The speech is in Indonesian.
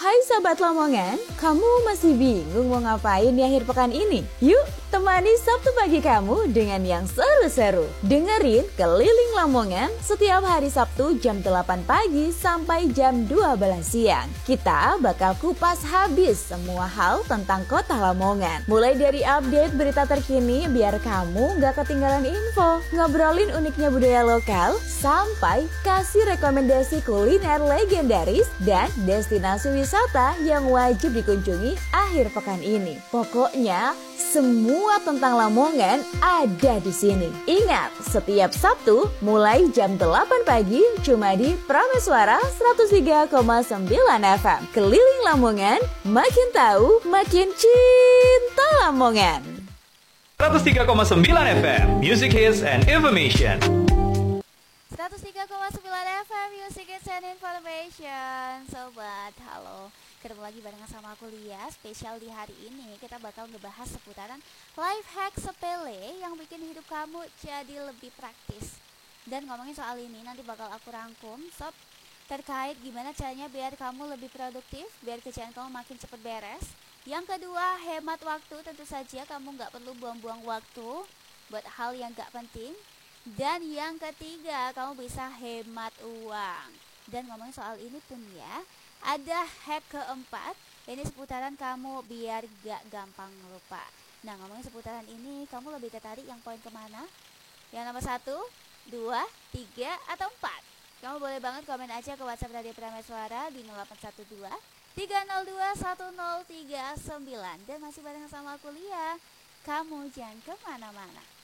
Hai Sobat Lamongan, kamu masih bingung mau ngapain di akhir pekan ini? Yuk, temani Sabtu pagi kamu dengan yang seru-seru. Dengerin Keliling Lamongan setiap hari Sabtu jam 8 pagi sampai jam 12 siang. Kita bakal kupas habis semua hal tentang kota Lamongan. Mulai dari update berita terkini biar kamu gak ketinggalan info, ngobrolin uniknya budaya lokal, sampai kasih rekomendasi kuliner legendaris dan destinasi wisata yang wajib dikunjungi akhir pekan ini. Pokoknya semua tentang Lamongan ada di sini. Ingat, setiap Sabtu mulai jam 8 pagi cuma di Prameswara 103,9 FM. Keliling Lamongan, makin tahu, makin cinta Lamongan. 103,9 FM, Music Hits and Information. 103,9 FM Music Hits and Information. Sobat, halo. Ketemu lagi barengan sama aku Lia. Spesial di hari ini kita bakal ngebahas seputaran life hack sepele yang bikin hidup kamu jadi lebih praktis. Dan ngomongin soal ini nanti bakal aku rangkum sob, terkait gimana caranya biar kamu lebih produktif, biar kerjaan kamu makin cepet beres. Yang kedua, hemat waktu. Tentu saja kamu gak perlu buang-buang waktu buat hal yang gak penting. Dan yang ketiga, kamu bisa hemat uang. Dan ngomongin soal ini pun ya, ada hack keempat. Ini seputaran kamu biar gak gampang lupa. Nah, ngomongin seputaran ini, kamu lebih tertarik yang poin kemana? Yang nomor 1, 2, 3, atau 4? Kamu boleh banget komen aja ke WhatsApp Radio Prameswara di 0812 302 1039. Dan masih bareng sama aku Lia. Kamu jangan kemana-mana.